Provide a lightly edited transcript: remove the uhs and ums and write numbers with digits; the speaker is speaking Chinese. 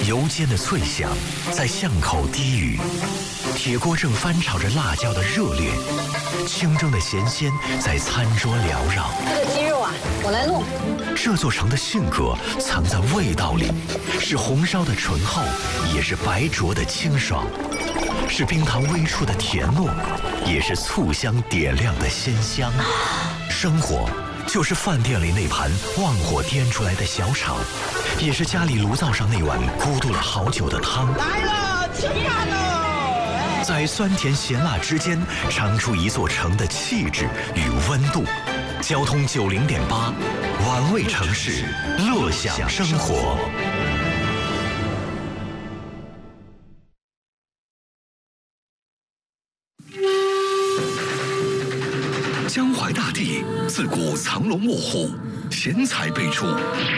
油煎的脆响在巷口低语，铁锅正翻炒着辣椒的热烈，清蒸的咸鲜在餐桌缭绕。 这个鸡肉啊，我来弄。 这座城的性格藏在味道里，是红烧的醇厚，也是白灼的清爽，是冰糖微触的甜糯，也是醋香点亮的鲜香。生活就是饭店里那盘旺火颠出来的小炒，也是家里炉灶上那碗咕嘟了好久的汤。 来了，吃饭喽！ 在酸甜咸辣之间，尝出一座城的气质与温度。交通90.8，玩味城市，乐享生活。江淮大地自古藏龙卧虎，贤才辈出。